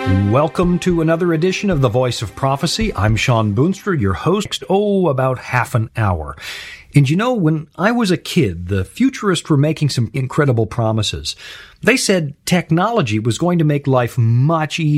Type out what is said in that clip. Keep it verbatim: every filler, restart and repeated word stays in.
Welcome to another edition of The Voice of Prophecy. I'm Sean Boonstra, your host, oh, about half an hour. And you know, when I was a kid, the futurists were making some incredible promises. They said technology was going to make life much easier.